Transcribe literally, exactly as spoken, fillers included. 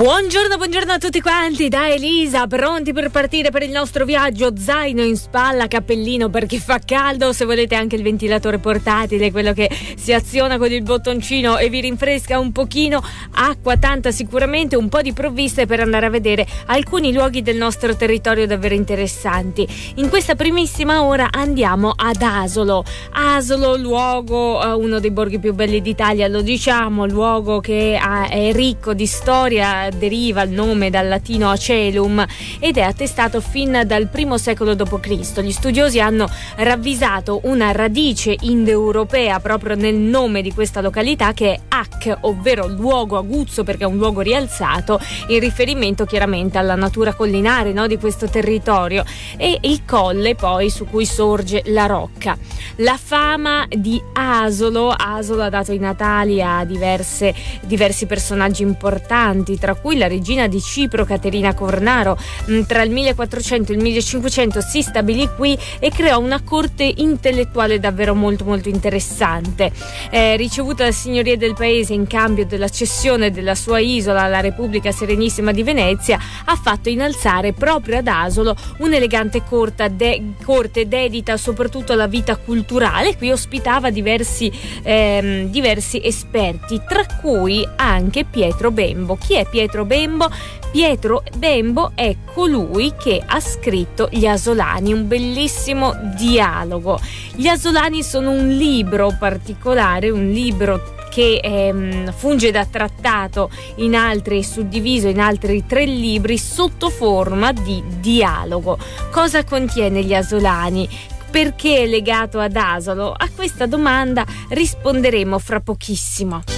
Buongiorno, buongiorno a tutti quanti, da Elisa, pronti per partire per il nostro viaggio, zaino in spalla, cappellino perché fa caldo, se volete anche il ventilatore portatile, quello che si aziona con il bottoncino e vi rinfresca un pochino, acqua tanta sicuramente, un po' di provviste per andare a vedere alcuni luoghi del nostro territorio davvero interessanti. In questa primissima ora andiamo ad Asolo, Asolo, luogo, uno dei borghi più belli d'Italia, lo diciamo, luogo che è ricco di storia, deriva il nome dal latino acelum ed è attestato fin dal primo secolo dopo Cristo. Gli studiosi hanno ravvisato una radice indoeuropea proprio nel nome di questa località, che è Ac, ovvero luogo aguzzo perché è un luogo rialzato, in riferimento chiaramente alla natura collinare, no, di questo territorio, e il colle poi su cui sorge la rocca. La fama di Asolo, Asolo ha dato i natali a diverse, diversi personaggi importanti, tra cui la regina di Cipro Caterina Cornaro. Tra il millequattrocento e il millecinquecento si stabilì qui e creò una corte intellettuale davvero molto molto interessante. Eh, ricevuta la signoria del paese in cambio della cessione della sua isola alla Repubblica Serenissima di Venezia, ha fatto innalzare proprio ad Asolo un'elegante corte, de- corte dedita soprattutto alla vita culturale. Qui ospitava diversi, ehm, diversi esperti, tra cui anche Pietro Bembo. Chi è Pietro Bembo? Pietro Bembo è colui che ha scritto Gli Asolani, un bellissimo dialogo. Gli Asolani sono un libro particolare, un libro che ehm, funge da trattato in altri, suddiviso in altri tre libri sotto forma di dialogo. Cosa contiene Gli Asolani? Perché è legato ad Asolo? A questa domanda risponderemo fra pochissimo.